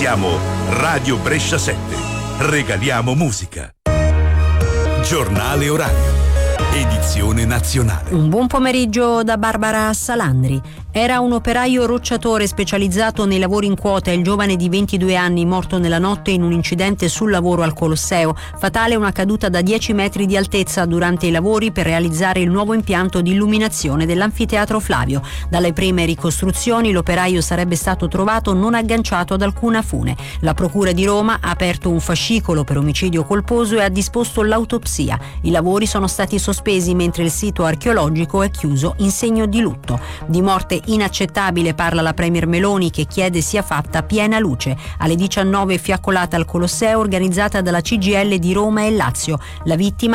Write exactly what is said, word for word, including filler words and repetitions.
Siamo Radio Brescia sette. Regaliamo musica. Giornale orario. Edizione nazionale. Un buon pomeriggio da Barbara Salandri. Era un operaio rocciatore specializzato nei lavori in quota il giovane di ventidue anni morto nella notte in un incidente sul lavoro al Colosseo. Fatale una caduta da dieci metri di altezza durante i lavori per realizzare il nuovo impianto di illuminazione dell'anfiteatro Flavio. Dalle prime ricostruzioni l'operaio sarebbe stato trovato non agganciato ad alcuna fune. La Procura di Roma ha aperto un fascicolo per omicidio colposo e ha disposto l'autopsia. I lavori sono stati sospesi mentre il sito archeologico è chiuso in segno di lutto. Di morte inaccettabile parla la Premier Meloni, che chiede sia fatta piena luce. Alle diciannove fiaccolata al Colosseo organizzata dalla C G I L di Roma e Lazio. La vittima